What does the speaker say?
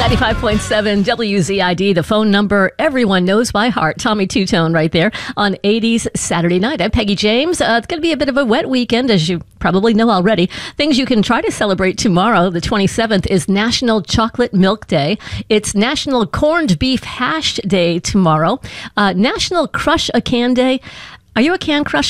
95.7 WZID, the phone number everyone knows by heart. Tommy Two-Tone right there on 80s Saturday night. I'm Peggy James. It's going to be a bit of a wet weekend, as you probably know already. Things you can try to celebrate tomorrow, the 27th, is National Chocolate Milk Day. It's National Corned Beef Hash Day tomorrow. National Crush a Can Day. Are you a can crusher?